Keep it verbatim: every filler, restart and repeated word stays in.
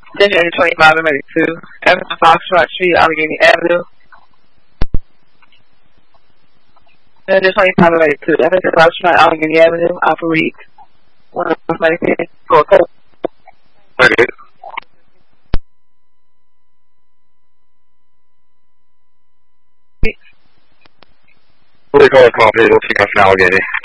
District twenty-five and eighty-two. Everton Foxtrot Street, Allegheny Avenue. District twenty-five and eighty-two. Everton Foxtrot, Allegheny Avenue, Alpha Reed. One of those medicated for a cold. Okay. What do you call it, call people? Take off in Allegheny.